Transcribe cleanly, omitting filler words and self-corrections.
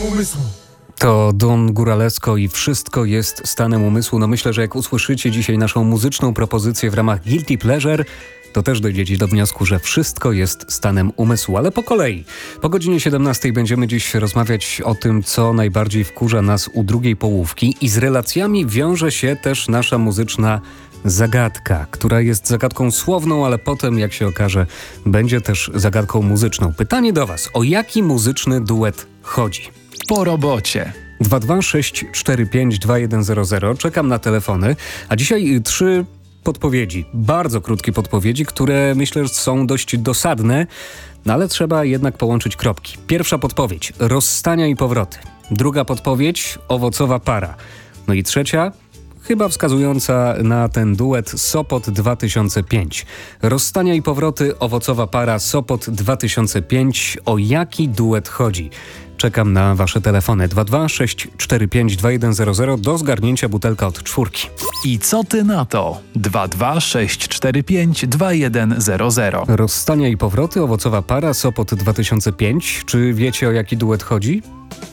To Don Góralewsko i Wszystko jest stanem umysłu. No myślę, że jak usłyszycie dzisiaj naszą muzyczną propozycję w ramach Guilty Pleasure, to też dojdziecie do wniosku, że wszystko jest stanem umysłu. Ale po kolei. Po godzinie 17 będziemy dziś rozmawiać o tym, co najbardziej wkurza nas u drugiej połówki i z relacjami wiąże się też nasza muzyczna zagadka, która jest zagadką słowną, ale potem, jak się okaże, będzie też zagadką muzyczną. Pytanie do Was. O jaki muzyczny duet chodzi? Po robocie. 226452100. Czekam na telefony, a dzisiaj 3 podpowiedzi, bardzo krótkie podpowiedzi, które myślę, że są dość dosadne, no ale trzeba jednak połączyć kropki. Pierwsza podpowiedź, rozstania i powroty. Druga podpowiedź, owocowa para. No i trzecia, chyba wskazująca na ten duet, Sopot 2005. Rozstania i powroty, owocowa para, Sopot 2005. O jaki duet chodzi? Czekam na Wasze telefony 226452100 do zgarnięcia butelka od 4. I co ty na to? 226452100. Rozstania i powroty, owocowa para, Sopot 2005. Czy wiecie, o jaki duet chodzi?